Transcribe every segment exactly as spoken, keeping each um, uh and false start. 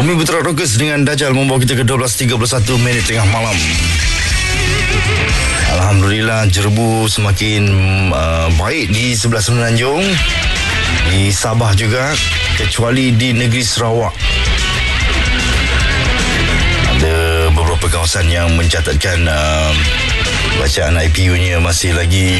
Bumi Putra Rockers dengan Dajjal membawa kita ke dua belas tiga puluh satu minit tengah malam. Alhamdulillah, Jerbu semakin uh, baik di sebelah Semenanjung, di Sabah juga, kecuali di negeri Sarawak. Ada beberapa kawasan yang mencatatkan uh, bacaan I P U-nya masih lagi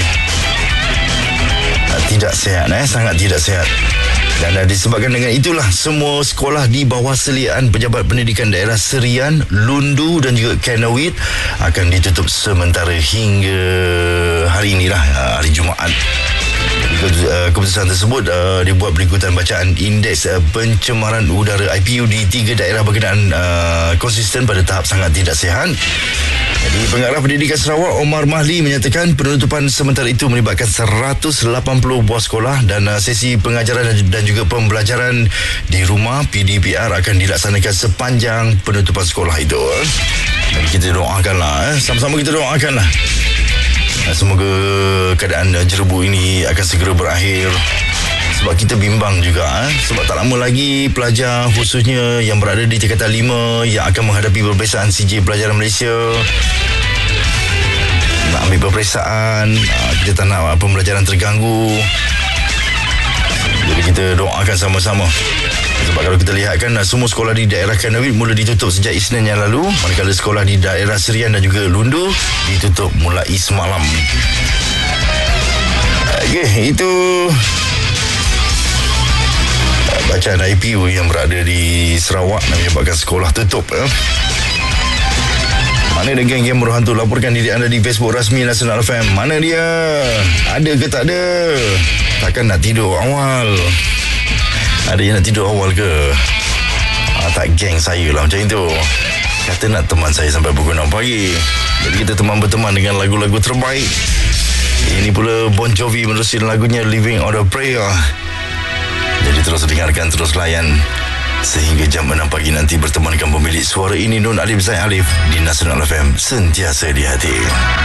uh, tidak sihat, eh, sangat tidak sihat. Dan uh, disebabkan dengan itulah, semua sekolah di bawah seliaan Pejabat Pendidikan Daerah Serian, Lundu dan juga Kanawit akan ditutup sementara hingga hari inilah, uh, hari Jumaat. Keputusan tersebut uh, dibuat berikutan bacaan indeks uh, pencemaran udara I P U di tiga daerah berkenaan uh, konsisten pada tahap sangat tidak sihat. Jadi, Pengarah Pendidikan Sarawak Omar Mahli menyatakan penutupan sementara itu melibatkan seratus lapan puluh buah sekolah dan uh, sesi pengajaran dan juga pembelajaran di rumah P D P R akan dilaksanakan sepanjang penutupan sekolah itu. Jadi kita doakanlah, eh. sama-sama kita doakanlah. Semoga keadaan Jerbu ini akan segera berakhir, sebab kita bimbang juga, eh? sebab tak lama lagi pelajar khususnya yang berada di tingkatan lima yang akan menghadapi peperiksaan C J Pelajaran Malaysia nak ambil peperiksaan. Kita tak nak pembelajaran terganggu, jadi kita doakan sama-sama. Sebab kalau kita lihat kan, semua sekolah di daerah Kanawit mula ditutup sejak Isnin yang lalu, manakala sekolah di daerah Serian dan juga Lundu ditutup mulai semalam. Okey, itu bacaan I P U yang berada di Sarawak dan menyebabkan sekolah tutup. Eh? Mana ada geng-geng buruh hantu? Laporkan diri anda di Facebook rasmi Nasional F M. Mana dia? Ada ke tak ada? Takkan nak tidur awal? Ada yang nak tidur awal ke? Ah, tak geng saya lah macam itu. Kata nak teman saya sampai pukul enam pagi. Jadi kita teman berteman dengan lagu-lagu terbaik. Ini pula Bon Jovi menerusi lagunya Living on a Prayer. Jadi terus dengarkan, terus layan sehingga jam enam pagi nanti bertemankan pemilik suara ini, Nun Alif Zaid Alif, di Nasional F M, sentiasa di hati.